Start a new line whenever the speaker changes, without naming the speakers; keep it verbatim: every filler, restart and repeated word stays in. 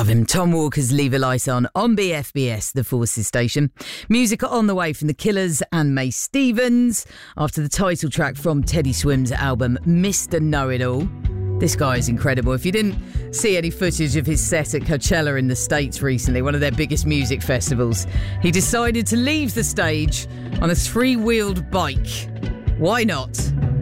Love him. Tom Walker's Leave a Light On on B F B S, the Forces station. Music on the way from The Killers and May Stevens after the title track from Teddy Swim's album Mister Know-It-All. This guy is incredible. If you didn't see any footage of his set at Coachella in the States recently, one of their biggest music festivals, he decided to leave the stage on a three-wheeled bike. Why not?